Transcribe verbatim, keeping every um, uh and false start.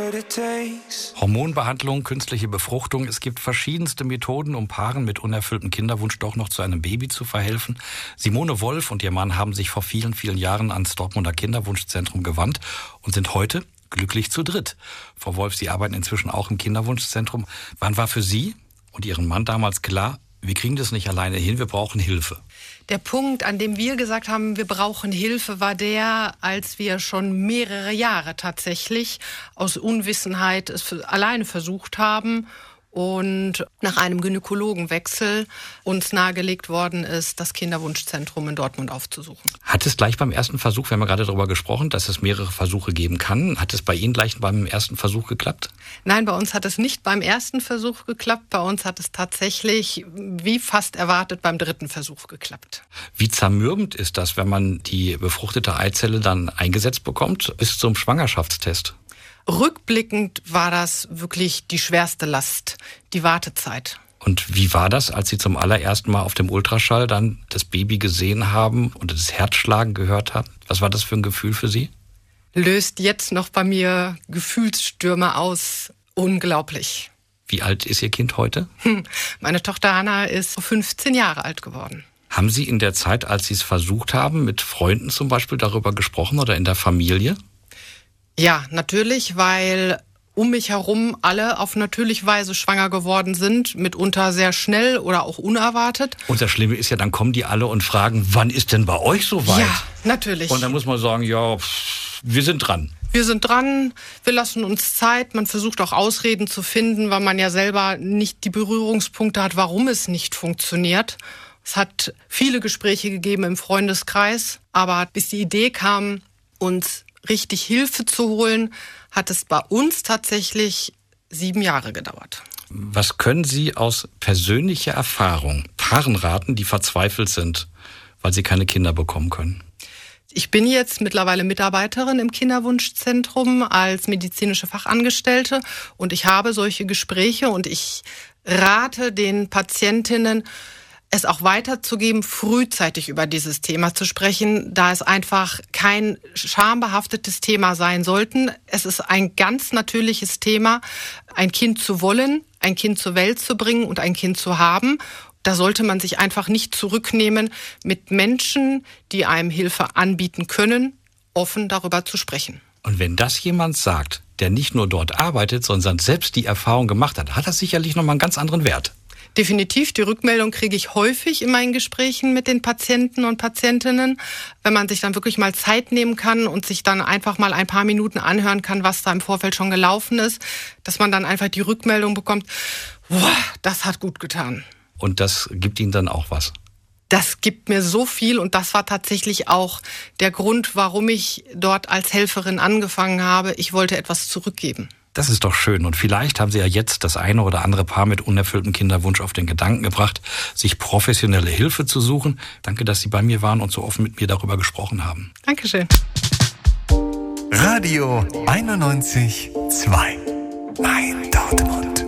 Hormonbehandlung, künstliche Befruchtung. Es gibt verschiedenste Methoden, um Paaren mit unerfülltem Kinderwunsch doch noch zu einem Baby zu verhelfen. Simone Wolf und ihr Mann haben sich vor vielen, vielen Jahren ans Dortmunder Kinderwunschzentrum gewandt und sind heute glücklich zu dritt. Frau Wolf, Sie arbeiten inzwischen auch im Kinderwunschzentrum. Wann war für Sie und Ihren Mann damals klar, wir kriegen das nicht alleine hin, wir brauchen Hilfe? Der Punkt, an dem wir gesagt haben, wir brauchen Hilfe, war der, als wir schon mehrere Jahre tatsächlich aus Unwissenheit es alleine versucht haben und nach einem Gynäkologenwechsel uns nahegelegt worden ist, das Kinderwunschzentrum in Dortmund aufzusuchen. Hat es gleich beim ersten Versuch, wir haben ja gerade darüber gesprochen, dass es mehrere Versuche geben kann, hat es bei Ihnen gleich beim ersten Versuch geklappt? Nein, bei uns hat es nicht beim ersten Versuch geklappt. Bei uns hat es tatsächlich, wie fast erwartet, beim dritten Versuch geklappt. Wie zermürbend ist das, wenn man die befruchtete Eizelle dann eingesetzt bekommt, bis zum Schwangerschaftstest? Rückblickend war das wirklich die schwerste Last, die Wartezeit. Und wie war das, als Sie zum allerersten Mal auf dem Ultraschall dann das Baby gesehen haben und das Herzschlagen gehört haben? Was war das für ein Gefühl für Sie? Löst jetzt noch bei mir Gefühlsstürme aus. Unglaublich. Wie alt ist Ihr Kind heute? Hm, meine Tochter Hanna ist fünfzehn Jahre alt geworden. Haben Sie in der Zeit, als Sie es versucht haben, mit Freunden zum Beispiel darüber gesprochen oder in der Familie? Ja, natürlich, weil um mich herum alle auf natürliche Weise schwanger geworden sind, mitunter sehr schnell oder auch unerwartet. Und das Schlimme ist ja, dann kommen die alle und fragen, wann ist denn bei euch soweit? Ja, natürlich. Und dann muss man sagen, ja, wir sind dran. Wir sind dran, wir lassen uns Zeit. Man versucht auch Ausreden zu finden, weil man ja selber nicht die Berührungspunkte hat, warum es nicht funktioniert. Es hat viele Gespräche gegeben im Freundeskreis, aber bis die Idee kam, uns richtig Hilfe zu holen, hat es bei uns tatsächlich sieben Jahre gedauert. Was können Sie aus persönlicher Erfahrung Paaren raten, die verzweifelt sind, weil sie keine Kinder bekommen können? Ich bin jetzt mittlerweile Mitarbeiterin im Kinderwunschzentrum als medizinische Fachangestellte und ich habe solche Gespräche und ich rate den Patientinnen, es auch weiterzugeben, frühzeitig über dieses Thema zu sprechen, da es einfach kein schambehaftetes Thema sein sollte. Es ist ein ganz natürliches Thema, ein Kind zu wollen, ein Kind zur Welt zu bringen und ein Kind zu haben. Da sollte man sich einfach nicht zurücknehmen, mit Menschen, die einem Hilfe anbieten können, offen darüber zu sprechen. Und wenn das jemand sagt, der nicht nur dort arbeitet, sondern selbst die Erfahrung gemacht hat, hat das sicherlich nochmal einen ganz anderen Wert. Definitiv, die Rückmeldung kriege ich häufig in meinen Gesprächen mit den Patienten und Patientinnen, wenn man sich dann wirklich mal Zeit nehmen kann und sich dann einfach mal ein paar Minuten anhören kann, was da im Vorfeld schon gelaufen ist, dass man dann einfach die Rückmeldung bekommt, boah, das hat gut getan. Und das gibt Ihnen dann auch was? Das gibt mir so viel und das war tatsächlich auch der Grund, warum ich dort als Helferin angefangen habe. Ich wollte etwas zurückgeben. Das ist doch schön. Und vielleicht haben Sie ja jetzt das eine oder andere Paar mit unerfülltem Kinderwunsch auf den Gedanken gebracht, sich professionelle Hilfe zu suchen. Danke, dass Sie bei mir waren und so offen mit mir darüber gesprochen haben. Dankeschön. Radio einundneunzig Komma zwei. Mein Dortmund.